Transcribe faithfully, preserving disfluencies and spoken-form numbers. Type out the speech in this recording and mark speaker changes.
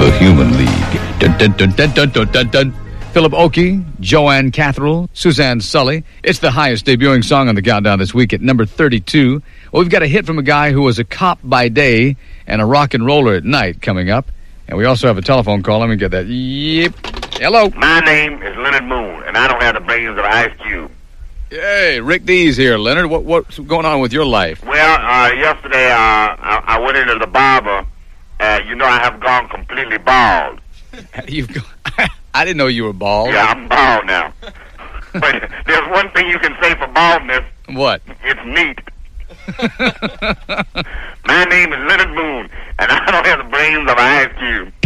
Speaker 1: The Human League. Dun, dun, dun, dun, dun, dun, dun, dun. Philip Oakey, Joanne Catherall, Suzanne Sully. It's the highest debuting song on the countdown this week at number thirty-two. Well, we've got a hit from a guy who was a cop by day and a rock and roller at night coming up. And we also have a telephone call. Let me get that. Yep. Hello.
Speaker 2: My name is Leonard Moon, and I don't have the brains of Ice Cube.
Speaker 1: Hey, Rick Dees here, Leonard. What, what's going on with your life?
Speaker 2: Well, uh, yesterday uh, I, I went into the barber. Uh, you know I have gone completely bald.
Speaker 1: You've gone, I didn't know you were bald.
Speaker 2: Yeah, I'm bald now. But there's one thing you can say for baldness.
Speaker 1: What?
Speaker 2: It's neat. My name is Leonard Moon, and I don't have the brains of Ice Cube.